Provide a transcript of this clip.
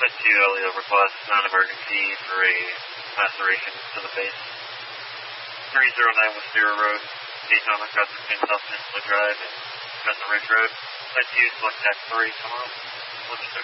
Type 2 LEO request, non-emergency for a maceration to the base. 309 Wisteria Road, Daytona, Crescent, and South Peninsula Drive, and Crescent Ridge Road. Type 2, select TAC 3, come on. What's it,